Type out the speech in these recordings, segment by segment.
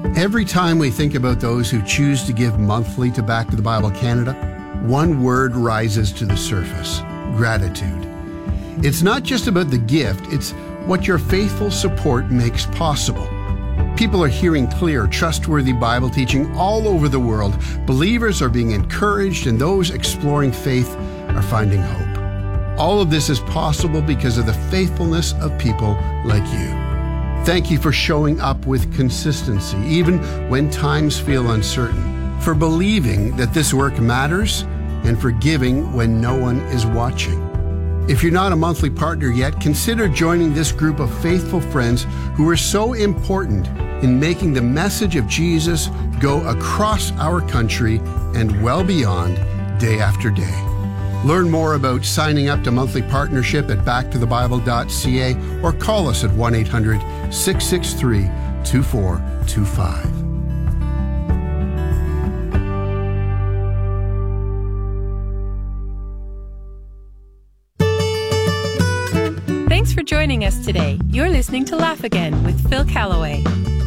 Every time we think about those who choose to give monthly to Back to the Bible Canada, one word rises to the surface: gratitude. It's not just about the gift, it's what your faithful support makes possible. People are hearing clear, trustworthy Bible teaching all over the world. Believers are being encouraged, and those exploring faith are finding hope. All of this is possible because of the faithfulness of people like you. Thank you for showing up with consistency, even when times feel uncertain, for believing that this work matters, and for giving when no one is watching. If you're not a monthly partner yet, consider joining this group of faithful friends who are so important in making the message of Jesus go across our country and well beyond, day after day. Learn more about signing up to monthly partnership at backtothebible.ca or call us at 1-800-663-2425. Thanks for joining us today. You're listening to Laugh Again with Phil Callaway.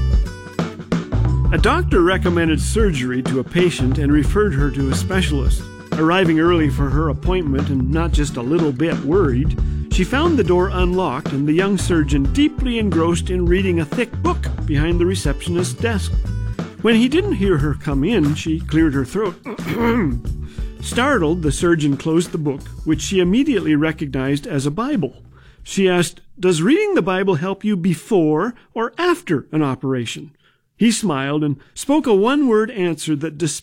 A doctor recommended surgery to a patient and referred her to a specialist. Arriving early for her appointment and not just a little bit worried, she found the door unlocked and the young surgeon deeply engrossed in reading a thick book behind the receptionist's desk. When he didn't hear her come in, she cleared her throat. Startled, the surgeon closed the book, which she immediately recognized as a Bible. She asked, "Does reading the Bible help you before or after an operation?" He smiled and spoke a one-word answer that